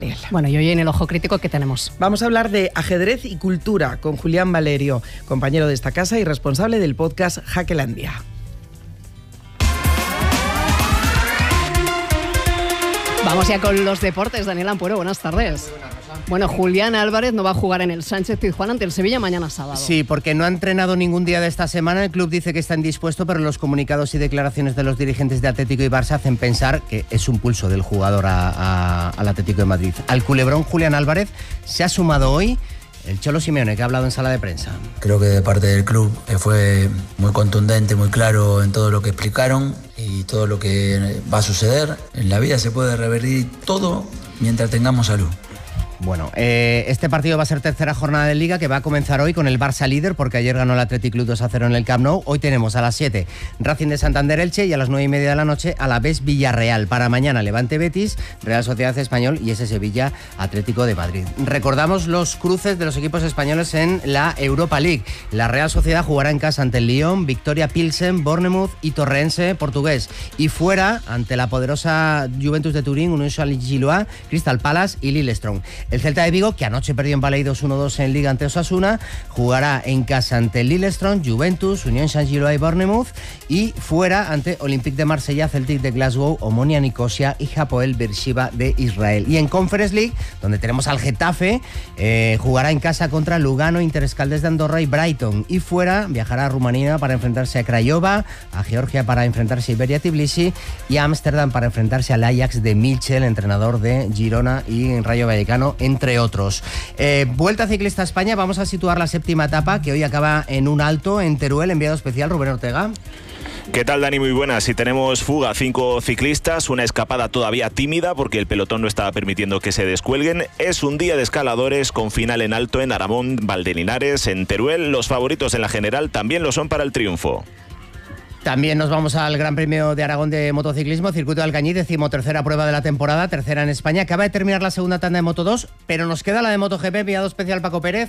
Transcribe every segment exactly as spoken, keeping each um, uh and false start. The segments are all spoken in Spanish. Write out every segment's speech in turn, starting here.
Bueno, y hoy en el Ojo Crítico, ¿qué tenemos? Vamos a hablar de ajedrez y cultura con Julián Valerio, compañero de esta casa y responsable del podcast Jaquelandia. Vamos ya con los deportes. Daniel Ampuero, buenas tardes. Bueno, Julián Álvarez no va a jugar en el Sánchez-Pizjuán ante el Sevilla mañana sábado. Sí, porque no ha entrenado ningún día de esta semana. El club dice que está indispuesto, pero los comunicados y declaraciones de los dirigentes de Atlético y Barça hacen pensar que es un pulso del jugador a, a, al Atlético de Madrid. Al culebrón Julián Álvarez se ha sumado hoy el Cholo Simeone, que ha hablado en sala de prensa. Creo que de parte del club fue muy contundente, muy claro en todo lo que explicaron y todo lo que va a suceder. En la vida se puede revertir todo mientras tengamos salud. Bueno, eh, este partido va a ser tercera jornada de Liga, que va a comenzar hoy con el Barça líder, porque ayer ganó el Athletic Club dos a cero en el Camp Nou. Hoy tenemos a las siete Racing de Santander Elche y a las nueve y media de la noche a la vez Villarreal. Para mañana Levante Betis, Real Sociedad Español y ese Sevilla Atlético de Madrid. Recordamos los cruces de los equipos españoles en la Europa League. La Real Sociedad jugará en casa ante el Lyon, Victoria Pilsen, Bournemouth y Torrense portugués. Y fuera ante la poderosa Juventus de Turín, Unión Saint-Gilloise, Crystal Palace y Lillestrøm. El Celta de Vigo, que anoche perdió en Baleidos uno dos en Liga ante Osasuna, jugará en casa ante Lillestrøm, Juventus, Unión Saint-Gilloise y Bournemouth, y fuera ante Olympique de Marsella, Celtic de Glasgow, Omonia Nicosia y Hapoel Beersheba de Israel. Y en Conference League, donde tenemos al Getafe, eh, jugará en casa contra Lugano, Interescaldes de Andorra y Brighton. Y fuera viajará a Rumanía para enfrentarse a Craiova, a Georgia para enfrentarse a Iberia Tbilisi y a Ámsterdam para enfrentarse al Ajax de Mitchell, entrenador de Girona y Rayo Vallecano, entre otros. Eh, Vuelta Ciclista a España, vamos a situar la séptima etapa, que hoy acaba en un alto en Teruel. Enviado especial Rubén Ortega. ¿Qué tal, Dani? Muy buenas. Si tenemos fuga, cinco ciclistas, una escapada todavía tímida porque el pelotón no estaba permitiendo que se descuelguen. Es un día de escaladores con final en alto en Aramón, Valdelinares, en Teruel. Los favoritos en la general también lo son para el triunfo. También nos vamos al Gran Premio de Aragón de motociclismo, Circuito de Alcañiz, decimotercera prueba de la temporada, tercera en España. Acaba de terminar la segunda tanda de Moto dos, pero nos queda la de MotoGP, enviado especial Paco Pérez.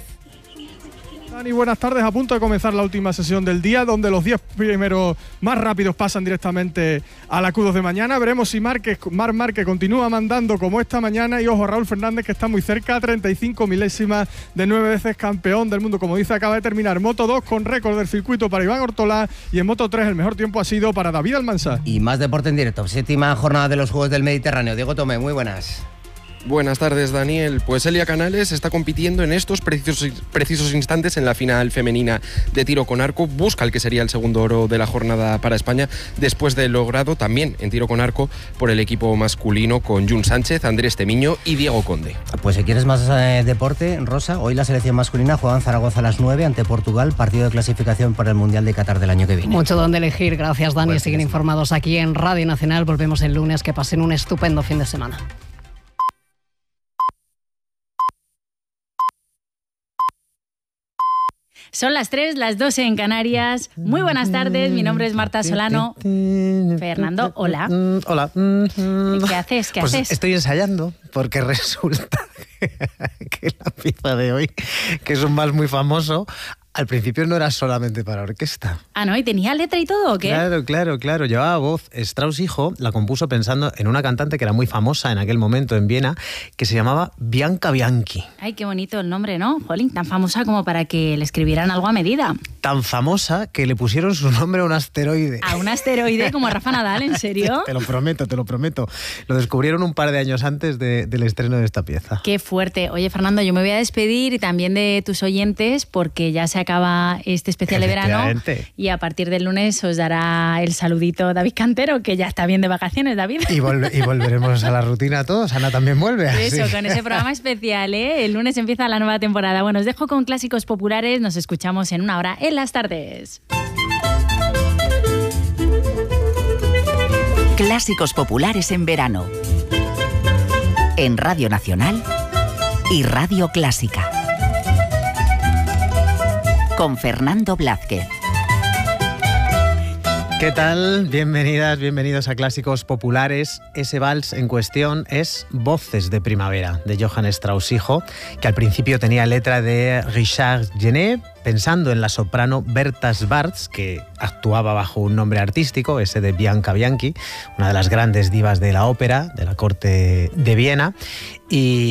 Dani, buenas tardes. A punto de comenzar la última sesión del día, donde los diez primeros más rápidos pasan directamente a la Q dos de mañana. Veremos si Márquez, Marc Márquez continúa mandando como esta mañana, y ojo, Raúl Fernández, que está muy cerca, treinta y cinco milésimas de nueve veces campeón del mundo. Como dice, acaba de terminar Moto dos con récord del circuito para Iván Ortolá, y en Moto tres el mejor tiempo ha sido para David Almansa. Y más deporte en directo, séptima jornada de los Juegos del Mediterráneo. Diego Tomé, muy buenas. Buenas tardes, Daniel. Pues Elia Canales está compitiendo en estos precisos, precisos instantes en la final femenina de tiro con arco. Busca el que sería el segundo oro de la jornada para España, después de logrado también en tiro con arco por el equipo masculino con Jun Sánchez, Andrés Temiño y Diego Conde. Pues si quieres más eh, deporte, Rosa, hoy la selección masculina juega en Zaragoza a las nueve ante Portugal, partido de clasificación para el Mundial de Qatar del año que viene. Mucho donde elegir. Gracias, Dani. Pues, Siguen sí. informados aquí en Radio Nacional. Volvemos el lunes. Que pasen un estupendo fin de semana. Son las tres, las dos en Canarias. Muy buenas tardes, mi nombre es Marta Solano. Fernando, hola. Hola. ¿Qué haces? ¿Qué pues haces? Estoy ensayando, porque resulta que la pieza de hoy, que es un vals muy famoso, al principio no era solamente para orquesta. Ah, ¿no? ¿Y tenía letra y todo o qué? Claro, claro, claro. Llevaba voz. Strauss hijo la compuso pensando en una cantante que era muy famosa en aquel momento en Viena, que se llamaba Bianca Bianchi. Ay, qué bonito el nombre, ¿no? Jolín, tan famosa como para que le escribieran algo a medida. Tan famosa que le pusieron su nombre a un asteroide. ¿A un asteroide como a Rafa Nadal? ¿En serio? Te lo prometo, te lo prometo. Lo descubrieron un par de años antes de, del estreno de esta pieza. Qué fuerte. Oye, Fernando, yo me voy a despedir y también de tus oyentes, porque ya se acaba este especial de verano y a partir del lunes os dará el saludito David Cantero, que ya está bien de vacaciones, David. Y, volve, y volveremos a la rutina todos. Ana también vuelve. Así. Eso, con ese programa especial, ¿eh? El lunes empieza la nueva temporada. Bueno, os dejo con clásicos populares. Nos escuchamos en una hora en las tardes. Clásicos populares en verano. En Radio Nacional y Radio Clásica. Con Fernando Blázquez. ¿Qué tal? Bienvenidas, bienvenidos a Clásicos Populares. Ese vals en cuestión es Voces de Primavera, de Johann Strauss hijo, que al principio tenía letra de Richard Genet, pensando en la soprano Berta Schwarz, que actuaba bajo un nombre artístico, ese de Bianca Bianchi, una de las grandes divas de la ópera, de la corte de Viena. Y